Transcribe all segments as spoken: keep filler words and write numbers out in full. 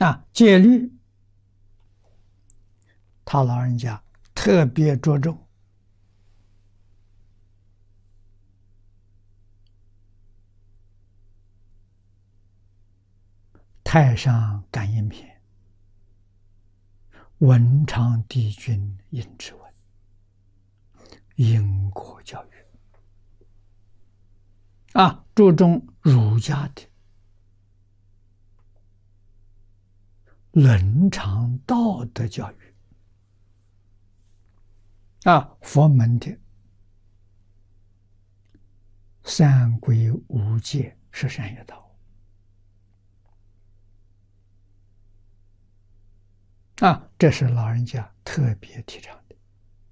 啊，戒律，他老人家特别着重太上感应篇，文昌帝君应之文，因果教育啊，注重儒家的伦常道德教育啊，佛门的三规五戒十善业道啊，这是老人家特别提倡的。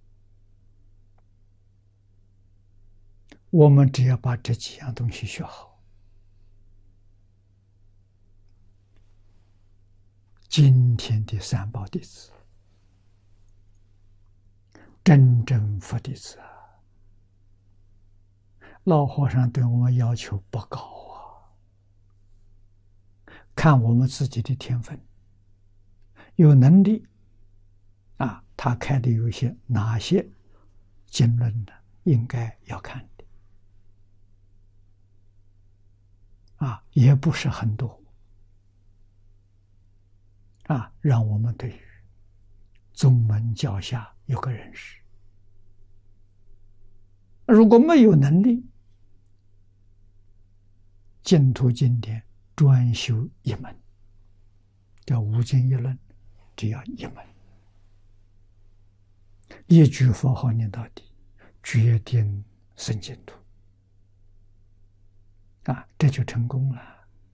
我们只要把这几样东西学好，今天的三宝弟子，真正佛弟子啊，老和尚对我们要求不高啊，看我们自己的天分，有能力啊，他开的有一些哪些经论呢，应该要看的啊，也不是很多啊，让我们对于宗门教下有个认识。如果没有能力，净土经典专修一门，叫五经一论，只要一门，一句佛号念到底，决定生净土啊，这就成功了。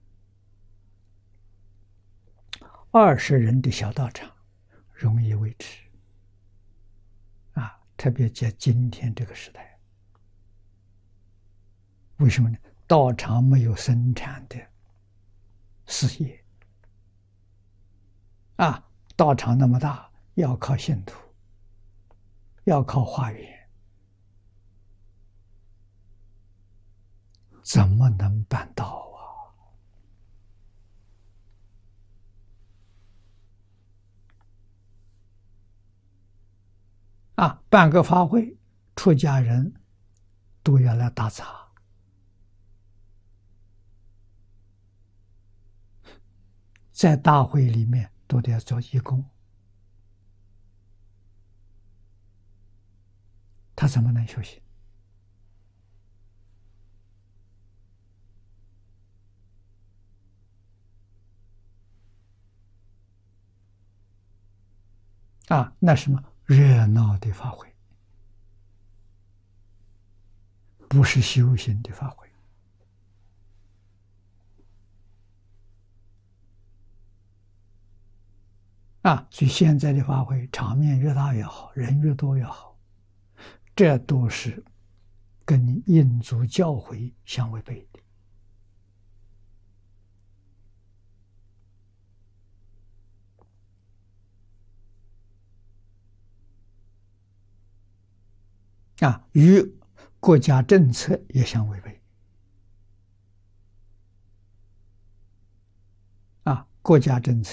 二十人的小道场容易维持啊，特别在今天这个时代，为什么呢？道场没有生产的事业啊，道场那么大，要靠信徒，要靠化缘，怎么能办到啊？啊，办个法会，出家人都要来打茶，在大会里面都得要做义工，他怎么能修行？啊，那什么热闹的法会，不是修行的法会啊！所以现在的法会，场面越大越好，人越多越好，这都是跟印祖教诲相违背的啊，与国家政策也相违背啊！国家政策